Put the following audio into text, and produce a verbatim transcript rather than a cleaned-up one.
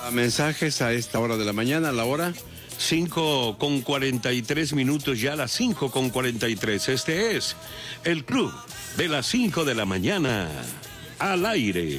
Mensajes a esta hora de la mañana, la hora. cinco con cuarenta y tres minutos, ya las cinco con cuarenta y tres. Este es el Club de las cinco de la mañana. Al aire.